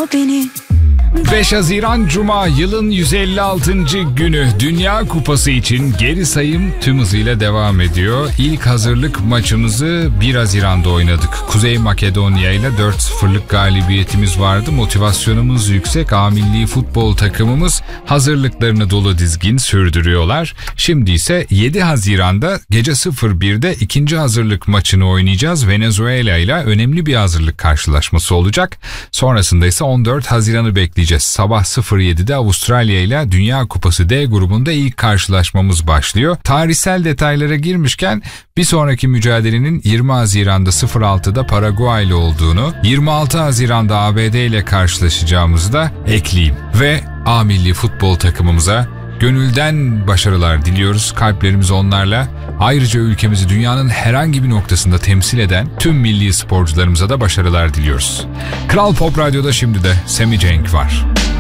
o beni. 5 Haziran Cuma, yılın 156. günü. Dünya Kupası için geri sayım tüm hızıyla devam ediyor. İlk hazırlık maçımızı 1 Haziran'da oynadık. Kuzey Makedonya ile 4-0'lık galibiyetimiz vardı. Motivasyonumuz yüksek. A milli futbol takımımız hazırlıklarını dolu dizgin sürdürüyorlar. Şimdi ise 7 Haziran'da gece 01'de ikinci hazırlık maçını oynayacağız. Venezuela ile önemli bir hazırlık karşılaşması olacak. Sonrasında ise 14 Haziran'ı bekleyeceğiz. Sabah 07'de Avustralya ile Dünya Kupası D grubunda ilk karşılaşmamız başlıyor. Tarihsel detaylara girmişken bir sonraki mücadelenin 20 Haziran'da 06'da Paraguay ile olduğunu, 26 Haziran'da ABD ile karşılaşacağımızı da ekleyeyim. Ve A milli futbol takımımıza gönülden başarılar diliyoruz. Kalplerimiz onlarla. Ayrıca ülkemizi dünyanın herhangi bir noktasında temsil eden tüm milli sporcularımıza da başarılar diliyoruz. Kral Pop Radyo'da şimdi de Sammy Cenk var.